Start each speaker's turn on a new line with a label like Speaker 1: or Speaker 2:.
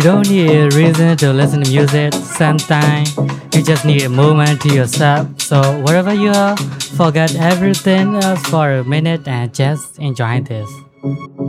Speaker 1: You don't need a reason to listen to music. Sometimes you just need a moment to yourself. So wherever you are, forget everything else for a minute and just enjoy this.